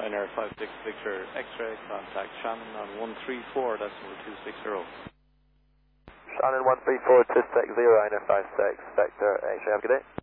Ryanair 56 Victor X-ray, contact Shannon on 134.260. Shannon 134.260, Ryanair 56 Victor X-ray, have a good day.